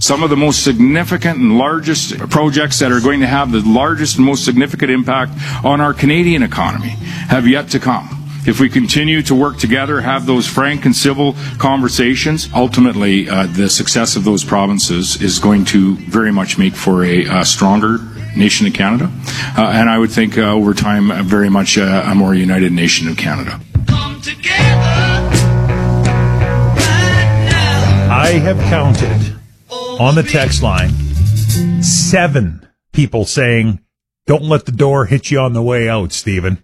Some of the most significant and largest projects that are going to have the largest and most significant impact on our Canadian economy have yet to come. If we continue to work together, have those frank and civil conversations, ultimately the success of those provinces is going to very much make for a stronger nation of Canada. And I would think over time, very much a more united nation of Canada. Come together right now. I have counted on the text line 7 people saying, don't let the door hit you on the way out, Stephen.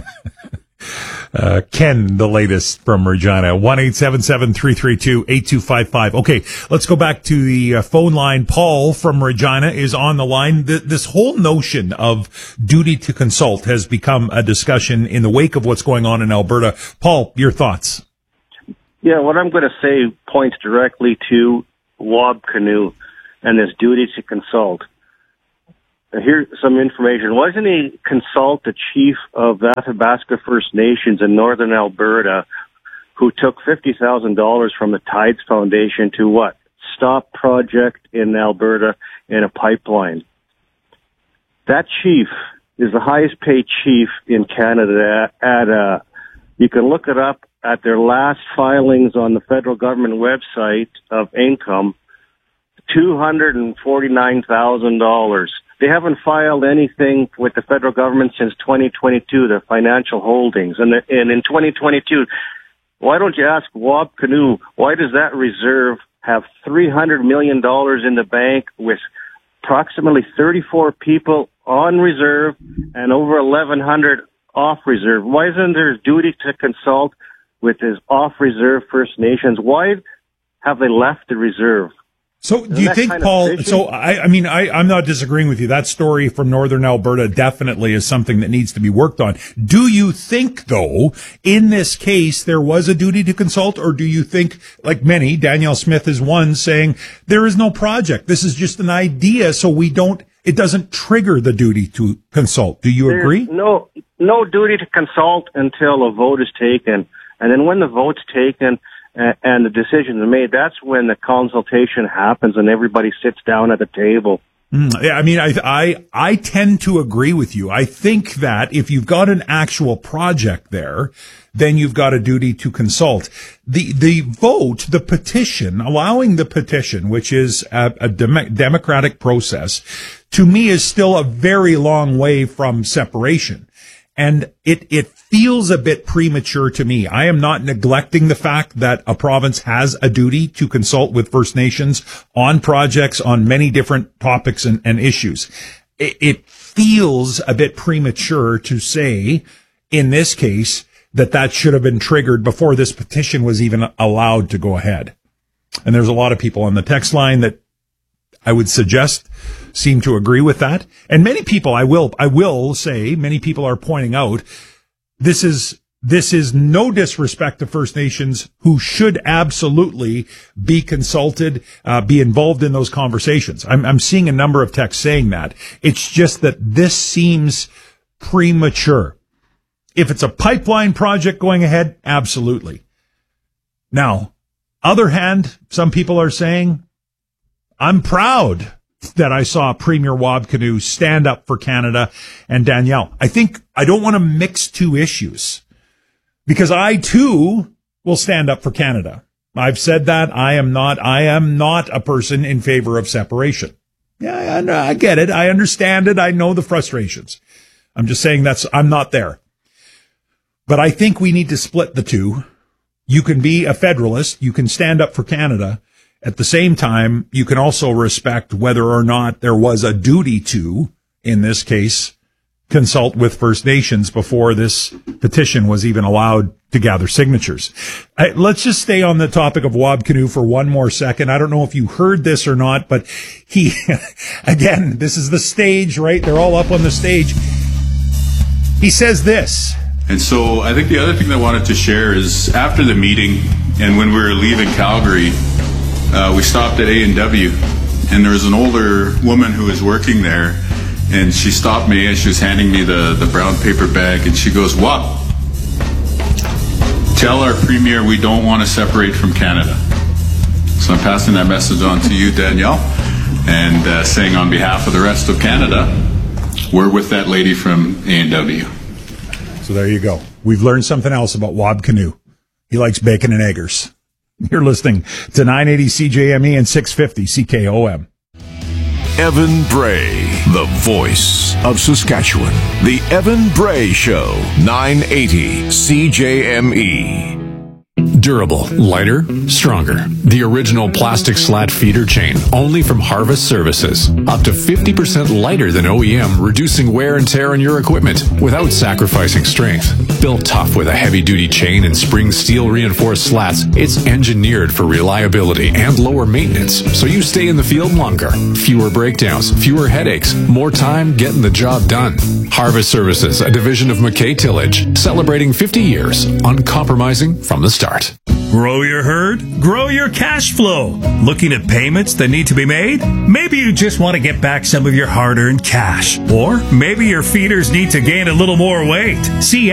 Ken, the latest from Regina, 1-877-332-8255. Okay, let's go back to the phone line. Paul from Regina is on the line. This whole notion of duty to consult has become a discussion in the wake of what's going on in Alberta. Paul, your thoughts? Yeah, what I'm going to say points directly to Wabkanu and this duty to consult. Here's some information. Wasn't he consult the chief of the Athabasca First Nations in northern Alberta who took $50,000 from the Tides Foundation to what? Stop project in Alberta in a pipeline. That chief is the highest paid chief in Canada you can look it up at their last filings on the federal government website of income, $249,000. They haven't filed anything with the federal government since 2022, their financial holdings. And in 2022, why don't you ask Wabkanu, why does that reserve have $300 million in the bank with approximately 34 people on reserve and over 1,100 off reserve? Why isn't there duty to consult with his off reserve First Nations? Why have they left the reserve? So do you think, Paul, so I'm not disagreeing with you. That story from northern Alberta definitely is something that needs to be worked on. Do you think, though, in this case, there was a duty to consult, or do you think, like many, Danielle Smith is one, saying there is no project. This is just an idea, so it doesn't trigger the duty to consult. Do you agree? No duty to consult until a vote is taken. And then when the vote's taken, and the decisions are made, that's when the consultation happens and everybody sits down at the table. Yeah, I mean, I tend to agree with you. I think that if you've got an actual project there, then you've got a duty to consult. The vote, the petition, allowing the petition, which is a democratic process, to me is still a very long way from separation. And it feels a bit premature to me. I am not neglecting the fact that a province has a duty to consult with First Nations on projects on many different topics and issues. It feels a bit premature to say, in this case, that should have been triggered before this petition was even allowed to go ahead. And there's a lot of people on the text line that I would suggest seem to agree with that. And many people, I will say, many people are pointing out, this is no disrespect to First Nations who should absolutely be consulted, be involved in those conversations. I'm seeing a number of texts saying that. It's just that this seems premature. If it's a pipeline project going ahead, absolutely. Now, other hand, some people are saying, I'm proud that I saw Premier Wabkanu stand up for Canada and Danielle. I don't want to mix two issues because I too will stand up for Canada. I've said that I am not a person in favor of separation. Yeah, I get it. I understand it. I know the frustrations. I'm just saying I'm not there. But I think we need to split the two. You can be a federalist. You can stand up for Canada. At the same time, you can also respect whether or not there was a duty to, in this case, consult with First Nations before this petition was even allowed to gather signatures. Let's just stay on the topic of Wabkanu for one more second. I don't know if you heard this or not, but again, this is the stage, right? They're all up on the stage. He says this. And so I think the other thing that I wanted to share is after the meeting and when we were leaving Calgary, we stopped at A&W, and there was an older woman who was working there, and she stopped me and she was handing me the brown paper bag, and she goes, "What? Tell our premier we don't want to separate from Canada." So I'm passing that message on to you, Danielle, and saying on behalf of the rest of Canada, we're with that lady from A&W. So there you go. We've learned something else about Wab Kinew. He likes bacon and eggers. You're listening to 980 CJME and 650 CKOM. Evan Bray, the voice of Saskatchewan. The Evan Bray Show, 980 CJME. Durable, lighter, stronger. The original plastic slat feeder chain, only from Harvest Services. Up to 50% lighter than OEM, reducing wear and tear on your equipment without sacrificing strength. Built tough with a heavy-duty chain and spring steel reinforced slats, it's engineered for reliability and lower maintenance, so you stay in the field longer. Fewer breakdowns, fewer headaches, more time getting the job done. Harvest Services, a division of McKay Tillage, celebrating 50 years, uncompromising from the start. Grow your herd, grow your cash flow. Looking at payments that need to be made? Maybe you just want to get back some of your hard-earned cash. Or maybe your feeders need to gain a little more weight. See